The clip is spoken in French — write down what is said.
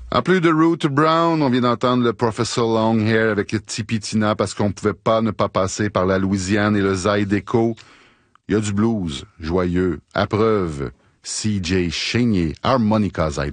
En plus de Rooter Brown, on vient d'entendre le Professor Longhair avec Tipitina parce qu'on pouvait pas ne pas passer par la Louisiane et le Zydeco. Il y a du blues, joyeux, à preuve, C.J. Chénier, Harmonica Zydeco.